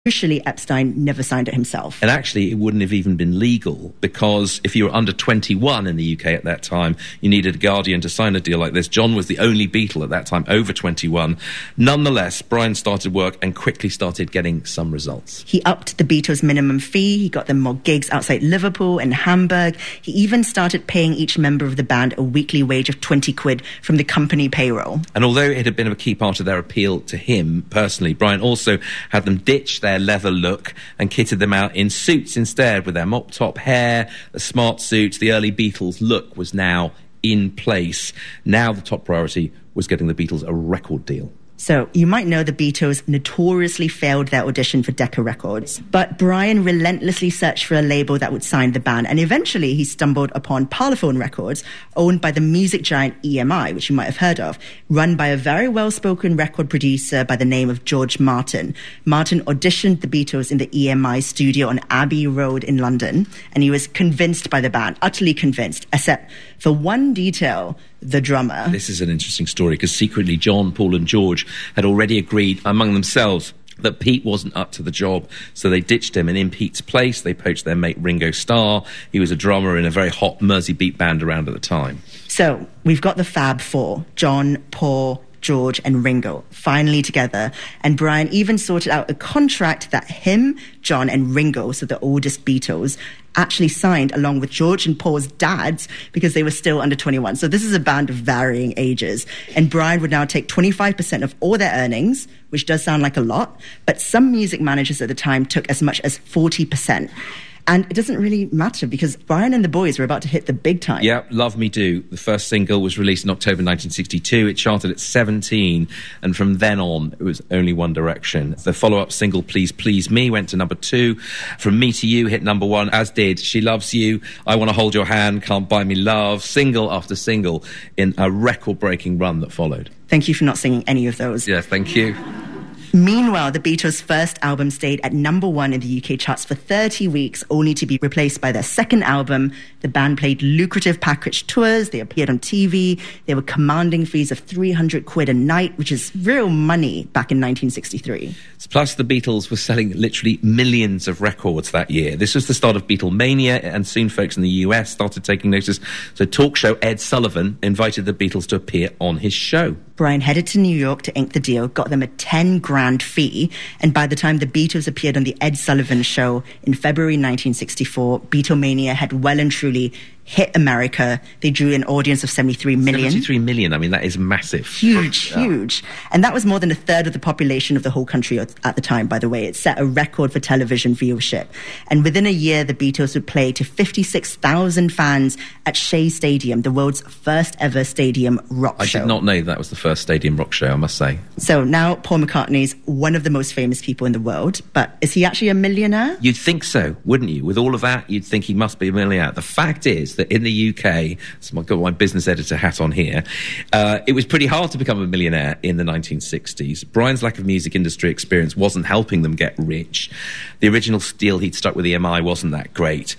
Crucially, Epstein never signed it himself. And actually, it wouldn't have even been legal, because if you were under 21 in the UK at that time, you needed a guardian to sign a deal like this. John was the only Beatle at that time over 21. Nonetheless, Brian started work and quickly started getting some results. He upped the Beatles' minimum fee. He got them more gigs outside Liverpool and Hamburg. He even started paying each member of the band a weekly wage of 20 quid from the company payroll. And although it had been a key part of their appeal to him personally, Brian also had them ditch their leather look and kitted them out in suits instead, with their mop-top hair, the smart suits. The early Beatles look was now in place. Now the top priority was getting the Beatles a record deal. So you might know the Beatles notoriously failed their audition for Decca Records, but Brian relentlessly searched for a label that would sign the band, and eventually he stumbled upon Parlophone Records, owned by the music giant EMI, which you might have heard of, run by a very well-spoken record producer by the name of George Martin. Martin auditioned the Beatles in the EMI studio on Abbey Road in London, and he was convinced by the band, utterly convinced, except for one detail: the drummer. This is an interesting story, because secretly John, Paul and George had already agreed among themselves that Pete wasn't up to the job, so they ditched him, and in Pete's place they poached their mate Ringo Starr. He was a drummer in a very hot Mersey beat band around at the time. So we've got the Fab Four: John, Paul, George and Ringo, finally together. And Brian even sorted out a contract that him, John and Ringo, so the oldest Beatles, actually signed along with George and Paul's dads, because they were still under 21. So this is a band of varying ages. And Brian would now take 25% of all their earnings, which does sound like a lot, but some music managers at the time took as much as 40%. And it doesn't really matter, because Brian and the boys were about to hit the big time. Yeah, Love Me Do. The first single was released in October 1962. It charted at 17, and from then on, it was only One Direction. The follow-up single, Please Please Me, went to number 2. From Me to You hit number 1, as did She Loves You, I Want to Hold Your Hand, Can't Buy Me Love, single after single, in a record-breaking run that followed. Thank you for not singing any of those. Yes, thank you. Meanwhile, the Beatles' first album stayed at number 1 in the UK charts for 30 weeks, only to be replaced by their second album. The band played lucrative package tours, they appeared on TV, they were commanding fees of 300 quid a night, which is real money back in 1963. Plus, the Beatles were selling literally millions of records that year. This was the start of Beatlemania, and soon folks in the US started taking notice. So talk show Ed Sullivan invited the Beatles to appear on his show. Brian headed to New York to ink the deal, got them a 10 grand fee, and by the time the Beatles appeared on the Ed Sullivan Show in February 1964, Beatlemania had well and truly hit America. They drew an audience of 73 million. 73 million, I mean, that is massive. Huge. And that was more than a third of the population of the whole country at the time, by the way. It set a record for television viewership. And within a year, the Beatles would play to 56,000 fans at Shea Stadium, the world's first ever stadium rock show. I did not know that was the first stadium rock show, I must say. So now Paul McCartney's one of the most famous people in the world, but is he actually a millionaire? You'd think so, wouldn't you? With all of that, you'd think he must be a millionaire. The fact is that in the UK, so I've got my business editor hat on here, it was pretty hard to become a millionaire in the 1960s. Brian's lack of music industry experience wasn't helping them get rich. The original deal he'd struck with EMI wasn't that great.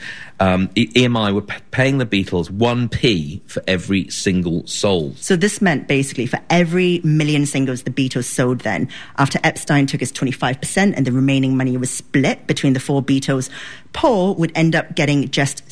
EMI were paying the Beatles 1p for every single sold. So this meant basically for every million singles the Beatles sold then, after Epstein took his 25% and the remaining money was split between the 4 Beatles, Paul would end up getting just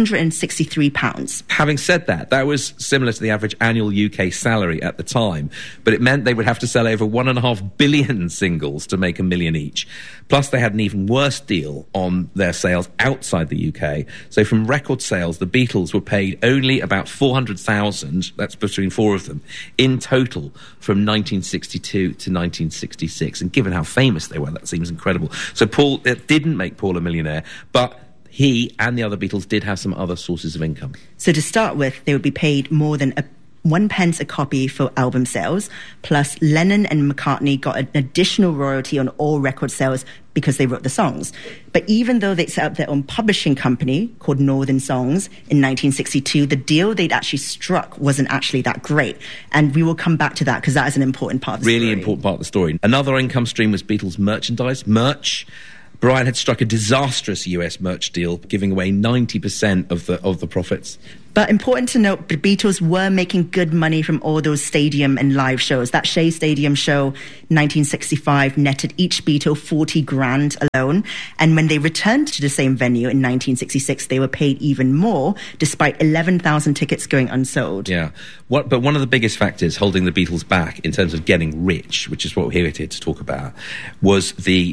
£663. Having said that, that was similar to the average annual UK salary at the time, but it meant they would have to sell over 1.5 billion singles to make $1 million each. Plus, they had an even worse deal on their sales outside the UK. So from record sales, the Beatles were paid only about 400,000, that's between 4 of them, in total from 1962 to 1966. And given how famous they were, that seems incredible. So it didn't make Paul a millionaire, but he and the other Beatles did have some other sources of income. So to start with, they would be paid more than 1 pence a copy for album sales, plus Lennon and McCartney got an additional royalty on all record sales because they wrote the songs. But even though they'd set up their own publishing company called Northern Songs in 1962, the deal they'd actually struck wasn't actually that great. And we will come back to that because that is an important part of the story. Really important part of the story. Another income stream was Beatles merchandise, merch. Brian had struck a disastrous US merch deal, giving away 90% of the profits. But important to note, the Beatles were making good money from all those stadium and live shows. That Shea Stadium show, 1965, netted each Beatle 40 grand alone. And when they returned to the same venue in 1966, they were paid even more, despite 11,000 tickets going unsold. Yeah. But one of the biggest factors holding the Beatles back in terms of getting rich, which is what we're here to talk about, was the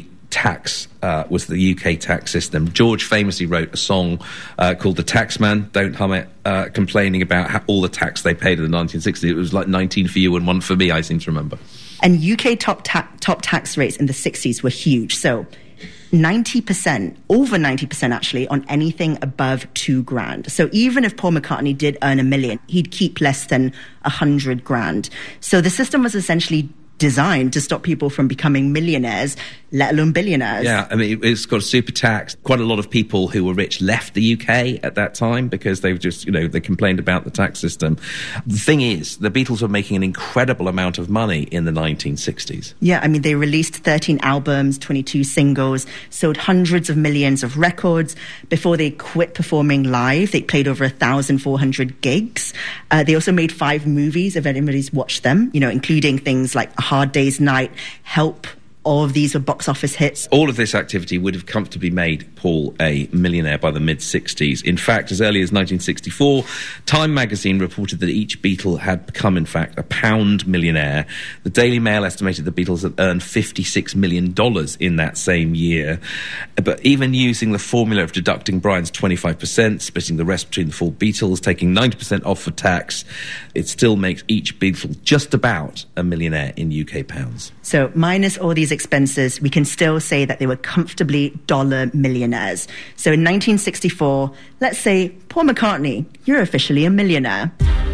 UK tax system. George famously wrote a song called The Taxman, Don't Hum It, complaining about all the tax they paid in the 1960s. It was like 19 for you and 1 for me, I seem to remember. And UK top tax rates in the 60s were huge. So 90%, over 90% actually, on anything above 2 grand. So even if Paul McCartney did earn $1 million, he'd keep less than 100 grand. So the system was essentially designed to stop people from becoming millionaires, let alone billionaires. Yeah, I mean, it's got a super tax. Quite a lot of people who were rich left the UK at that time because they were just, they complained about the tax system. The thing is, the Beatles were making an incredible amount of money in the 1960s. Yeah, I mean, they released 13 albums, 22 singles, sold hundreds of millions of records. Before they quit performing live, they played over 1,400 gigs. They also made 5 movies, if anybody's watched them, including things like A Hard Day's Night, Help. All of these were box office hits. All of this activity would have comfortably made Paul a millionaire by the mid-60s. In fact, as early as 1964, Time magazine reported that each Beatle had become, in fact, a pound millionaire. The Daily Mail estimated the Beatles had earned $56 million in that same year. But even using the formula of deducting Brian's 25%, splitting the rest between the 4 Beatles, taking 90% off for tax, it still makes each Beatle just about a millionaire in UK pounds. So minus all these expenses, we can still say that they were comfortably dollar millionaires. So in 1964, let's say, Paul McCartney, you're officially a millionaire.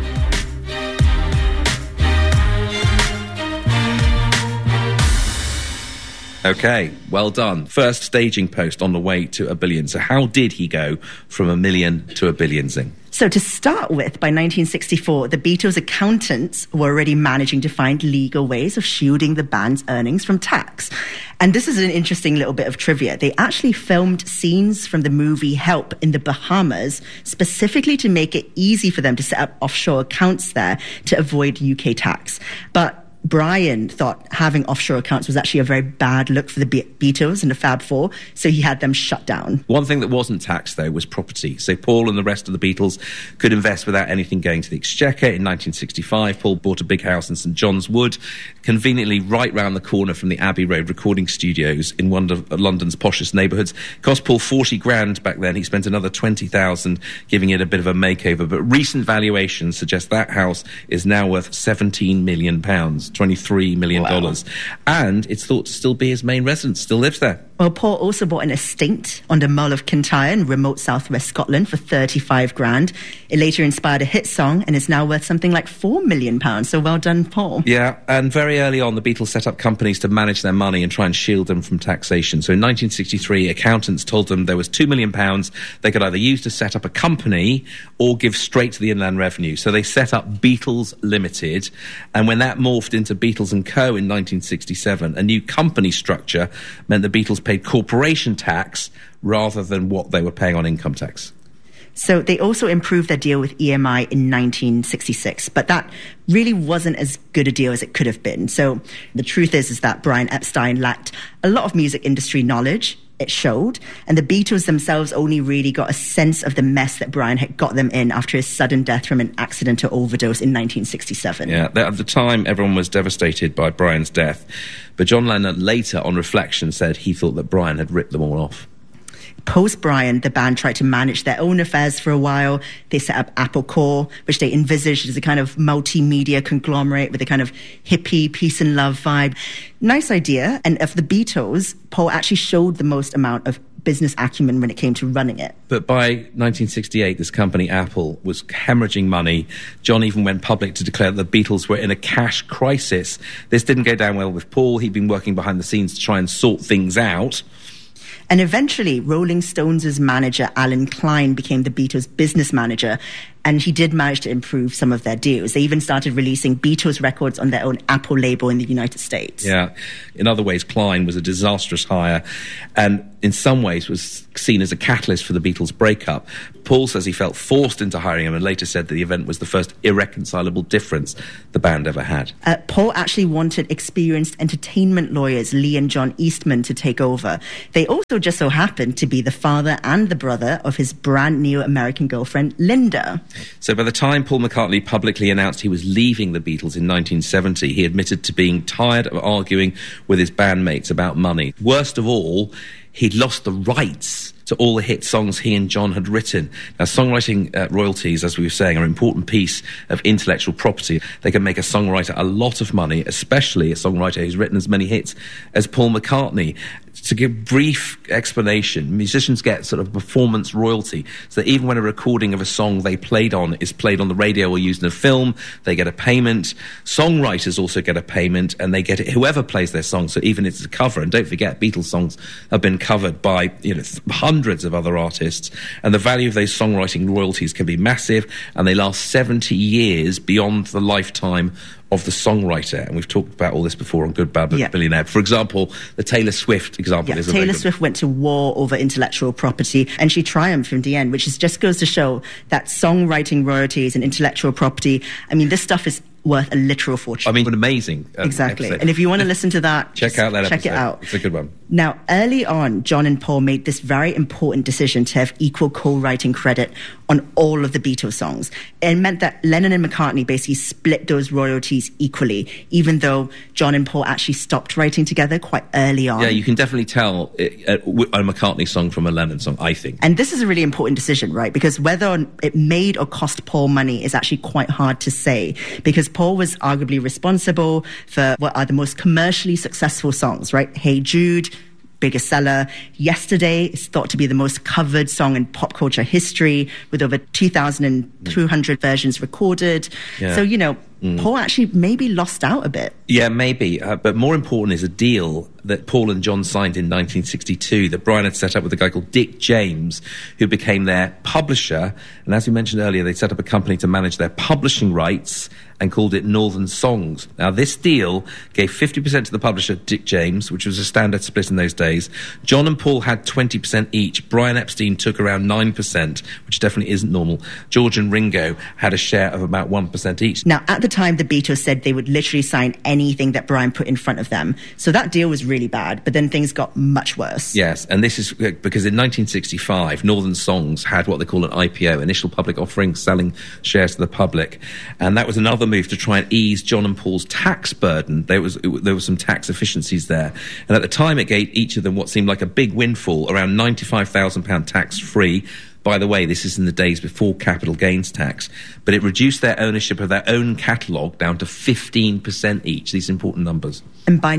Okay, well done. First staging post on the way to $1 billion. So how did he go from $1 million to $1 billion, Zing? So to start with, by 1964, the Beatles' accountants were already managing to find legal ways of shielding the band's earnings from tax. And this is an interesting little bit of trivia. They actually filmed scenes from the movie Help in the Bahamas, specifically to make it easy for them to set up offshore accounts there to avoid UK tax. But Brian thought having offshore accounts was actually a very bad look for the Beatles and the Fab Four, so he had them shut down. One thing that wasn't taxed, though, was property. So Paul and the rest of the Beatles could invest without anything going to the Exchequer. In 1965, Paul bought a big house in St John's Wood, conveniently right round the corner from the Abbey Road recording studios in one of London's poshest neighbourhoods. Cost Paul 40 grand back then. He spent another 20,000 giving it a bit of a makeover. But recent valuations suggest that house is now worth £17 million. $23 million. Wow. And it's thought to still be his main residence, still lives there. Well, Paul also bought an estate on the Mull of Kintyre in remote southwest Scotland for 35 grand. It later inspired a hit song and is now worth something like £4 million. So well done, Paul. Yeah, and very early on, the Beatles set up companies to manage their money and try and shield them from taxation. So in 1963, accountants told them there was £2 million they could either use to set up a company or give straight to the Inland Revenue. So they set up Beatles Limited, and when that morphed into Beatles & Co. in 1967, a new company structure meant the Beatles paid corporation tax rather than what they were paying on income tax. So they also improved their deal with EMI in 1966, but that really wasn't as good a deal as it could have been. So the truth is that Brian Epstein lacked a lot of music industry knowledge. It showed, and the Beatles themselves only really got a sense of the mess that Brian had got them in after his sudden death from an accidental overdose in 1967. Yeah, at the time, everyone was devastated by Brian's death, but John Lennon later, on reflection, said he thought that Brian had ripped them all off. Post-Brian, the band tried to manage their own affairs for a while. They set up Apple Corps, which they envisaged as a kind of multimedia conglomerate with a kind of hippie, peace and love vibe. Nice idea. And of the Beatles, Paul actually showed the most amount of business acumen when it came to running it. But by 1968, this company, Apple, was hemorrhaging money. John even went public to declare that the Beatles were in a cash crisis. This didn't go down well with Paul. He'd been working behind the scenes to try and sort things out. And eventually, Rolling Stones' manager, Alan Klein, became the Beatles' business manager. And he did manage to improve some of their deals. They even started releasing Beatles records on their own Apple label in the United States. Yeah. In other ways, Klein was a disastrous hire and in some ways was seen as a catalyst for the Beatles' breakup. Paul says he felt forced into hiring him and later said that the event was the first irreconcilable difference the band ever had. Paul actually wanted experienced entertainment lawyers Lee and John Eastman to take over. They also just so happened to be the father and the brother of his brand new American girlfriend, Linda. So by the time Paul McCartney publicly announced he was leaving the Beatles in 1970, he admitted to being tired of arguing with his bandmates about money. Worst of all, he'd lost the rights to all the hit songs he and John had written. Now, songwriting royalties, as we were saying, are an important piece of intellectual property. They can make a songwriter a lot of money, especially a songwriter who's written as many hits as Paul McCartney. To give brief explanation, musicians get sort of performance royalty, so that even when a recording of a song they played on is played on the radio or used in a film, they get a payment. Songwriters also get a payment, and they get it whoever plays their song, so even if it's a cover. And don't forget, Beatles songs have been covered by hundreds of other artists, and the value of those songwriting royalties can be massive, and they last 70 years beyond the lifetime of the songwriter. And we've talked about all this before on Good, Bad, Billionaire. For example, the Taylor Swift example is a Taylor Swift went to war over intellectual property and she triumphed in the end, which just goes to show that songwriting royalties and intellectual property, I mean, this stuff is worth a literal fortune. I mean, amazing. Exactly. Episode. And if you want to listen to that, check out that episode. Check it out. It's a good one. Now, early on, John and Paul made this very important decision to have equal co-writing credit on all of the Beatles songs. It meant that Lennon and McCartney basically split those royalties equally, even though John and Paul actually stopped writing together quite early on. Yeah, you can definitely tell a McCartney song from a Lennon song, I think. And this is a really important decision, right? Because whether it made or cost Paul money is actually quite hard to say, because Paul was arguably responsible for what are the most commercially successful songs, right? Hey Jude, biggest seller. Yesterday is thought to be the most covered song in pop culture history, with over 2,200 versions recorded. Yeah. So, Paul actually maybe lost out a bit. Yeah, maybe. But more important is a deal that Paul and John signed in 1962 that Brian had set up with a guy called Dick James, who became their publisher. And as we mentioned earlier, they set up a company to manage their publishing rights and called it Northern Songs. Now, this deal gave 50% to the publisher, Dick James, which was a standard split in those days. John and Paul had 20% each. Brian Epstein took around 9%, which definitely isn't normal. George and Ringo had a share of about 1% each. Now, at the time, the Beatles said they would literally sign anything that Brian put in front of them. So that deal was really bad, but then things got much worse. Yes, and this is because in 1965, Northern Songs had what they call an IPO, initial public offering, selling shares to the public. And that was another move to try and ease John and Paul's tax burden. There were some tax efficiencies there. And at the time, it gave each of them what seemed like a big windfall, around £95,000 tax-free. By the way, this is in the days before capital gains tax, but it reduced their ownership of their own catalogue down to 15% each, these important numbers. And by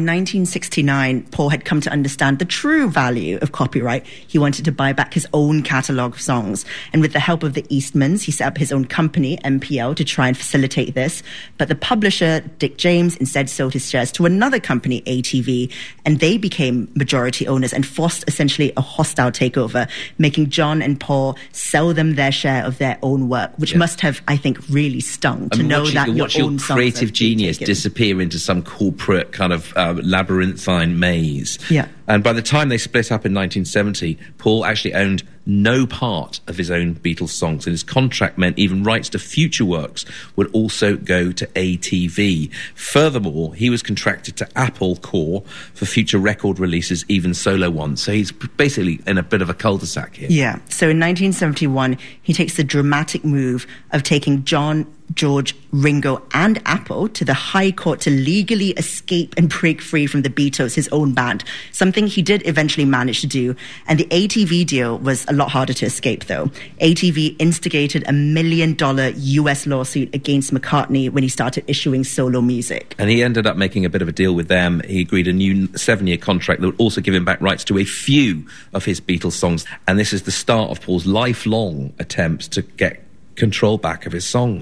1969, Paul had come to understand the true value of copyright. He wanted to buy back his own catalogue of songs. And with the help of the Eastmans, he set up his own company, MPL, to try and facilitate this. But the publisher, Dick James, instead sold his shares to another company, ATV, and they became majority owners and forced essentially a hostile takeover, making John and Paul sell them their share of their own work, which must have, I think, really stung to know that your own creative genius disappear into some corporate kind of labyrinthine maze. Yeah. And by the time they split up in 1970, Paul actually owned no part of his own Beatles songs, and his contract meant even rights to future works would also go to ATV. Furthermore, he was contracted to Apple Corps for future record releases, even solo ones. So he's basically in a bit of a cul-de-sac here. Yeah. So in 1971, he takes the dramatic move of taking John, George, Ringo and Apple to the High Court to legally escape and break free from the Beatles, his own band, something he did eventually manage to do. And the ATV deal was a lot harder to escape, though. ATV instigated $1 million US lawsuit against McCartney when he started issuing solo music. And he ended up making a bit of a deal with them. He agreed a new 7-year contract that would also give him back rights to a few of his Beatles songs. And this is the start of Paul's lifelong attempts to get control back of his songs.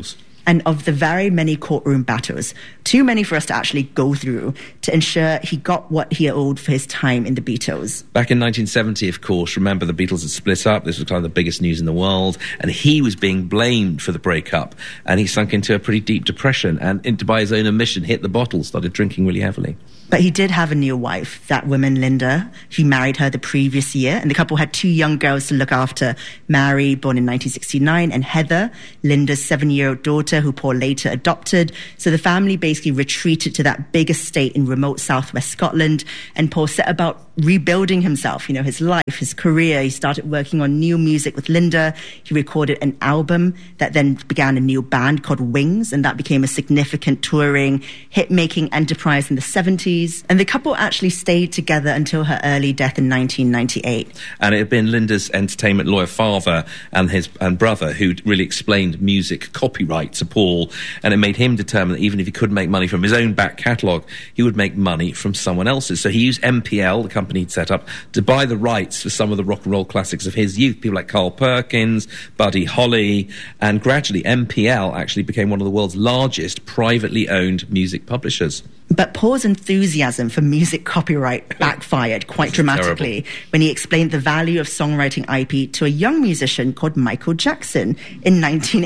and of the very many courtroom battles, too many for us to actually go through, to ensure he got what he owed for his time in the Beatles. Back in 1970, of course, remember the Beatles had split up. This was kind of the biggest news in the world, and he was being blamed for the breakup, and he sunk into a pretty deep depression and, by his own admission, hit the bottle, started drinking really heavily. But he did have a new wife, that woman, Linda. He married her the previous year, and the couple had 2 young girls to look after. Mary, born in 1969, and Heather, Linda's 7-year-old daughter, who Paul later adopted. So the family basically retreated to that big estate in remote southwest Scotland, and Paul set about rebuilding himself, his life, his career. He started working on new music with Linda. He recorded an album that then began a new band called Wings, and that became a significant touring, hit-making enterprise in the 70s. And the couple actually stayed together until her early death in 1998. And it had been Linda's entertainment lawyer father and brother who'd really explained music copyright to Paul, and it made him determine that even if he couldn't make money from his own back catalogue, he would make money from someone else's. So he used MPL, the company he'd set up, to buy the rights for some of the rock and roll classics of his youth, people like Carl Perkins, Buddy Holly, and gradually MPL actually became one of the world's largest privately owned music publishers. But Paul's enthusiasm for music copyright backfired quite dramatically when he explained the value of songwriting IP to a young musician called Michael Jackson in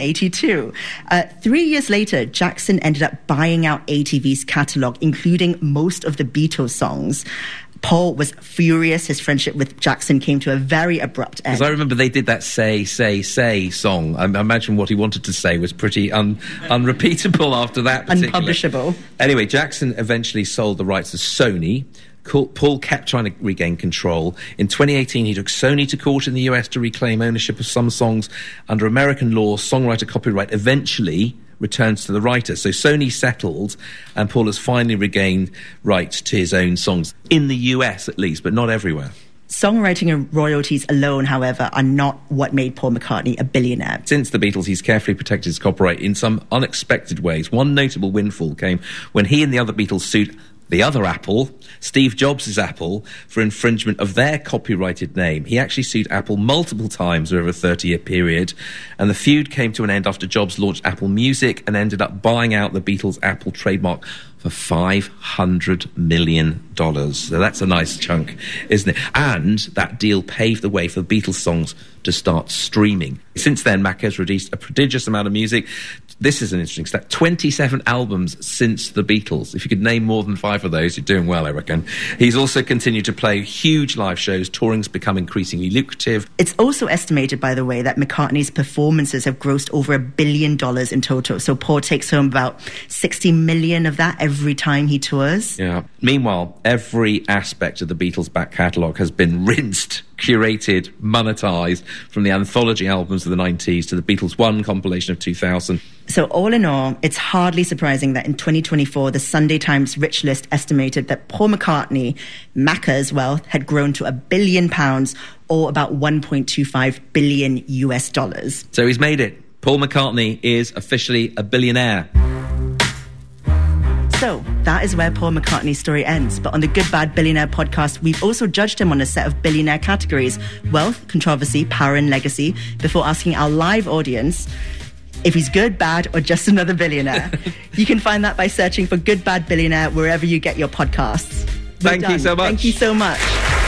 1982. 3 years later, Jackson ended up buying out ATV's catalogue, including most of the Beatles songs. Paul was furious. His friendship with Jackson came to a very abrupt end. Because I remember they did that Say, Say, Say song. I imagine what he wanted to say was pretty unrepeatable after that. Unpublishable. Anyway, Jackson eventually sold the rights to Sony. Paul kept trying to regain control. In 2018, he took Sony to court in the US to reclaim ownership of some songs. Under American law, songwriter copyright eventually returns to the writer. So Sony settled, and Paul has finally regained rights to his own songs, in the US at least, but not everywhere. Songwriting and royalties alone, however, are not what made Paul McCartney a billionaire. Since the Beatles, he's carefully protected his copyright in some unexpected ways. One notable windfall came when he and the other Beatles sued the other Apple, Steve Jobs' Apple, for infringement of their copyrighted name. He actually sued Apple multiple times over a 30-year period, and the feud came to an end after Jobs launched Apple Music and ended up buying out the Beatles' Apple trademark for $500 million. So that's a nice chunk, isn't it? And that deal paved the way for the Beatles songs to start streaming. Since then, Mac has released a prodigious amount of music. This is an interesting stat. 27 albums since the Beatles. If you could name more than 5 of those, you're doing well, I reckon. He's also continued to play huge live shows. Touring's become increasingly lucrative. It's also estimated, by the way, that McCartney's performances have grossed over $1 billion in total. So Paul takes home about 60 million of that every time he tours. Yeah. Meanwhile, every aspect of the Beatles' back catalogue has been rinsed, curated, monetised, from the anthology albums of the 90s to the Beatles One compilation of 2000. So all in all, it's hardly surprising that in 2024, the Sunday Times Rich List estimated that Paul McCartney, Macca's wealth, had grown to £1 billion, or about $1.25 billion US. So he's made it. Paul McCartney is officially a billionaire. So that is where Paul McCartney's story ends. But on the Good Bad Billionaire podcast, we've also judged him on a set of billionaire categories: wealth, controversy, power and legacy, before asking our live audience if he's good, bad, or just another billionaire. You can find that by searching for Good Bad Billionaire wherever you get your podcasts. Thank you so much. Thank you so much.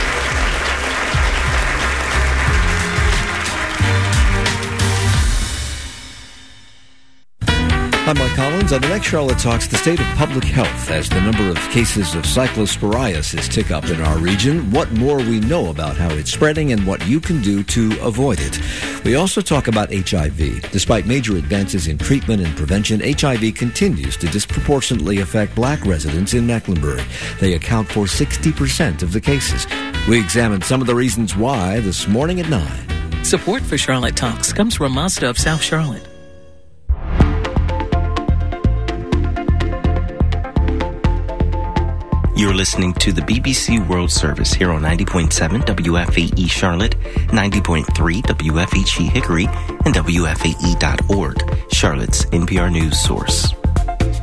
I'm Mike Collins. On the next Charlotte Talks, the state of public health as the number of cases of cyclosporiasis tick up in our region, what more we know about how it's spreading, and what you can do to avoid it. We also talk about HIV. Despite major advances in treatment and prevention, HIV continues to disproportionately affect black residents in Mecklenburg. They account for 60% of the cases. We examined some of the reasons why this morning at 9. Support for Charlotte Talks comes from Mazda of South Charlotte. You're listening to the BBC World Service here on 90.7 WFAE Charlotte, 90.3 WFHE Hickory, and WFAE.org, Charlotte's NPR news source.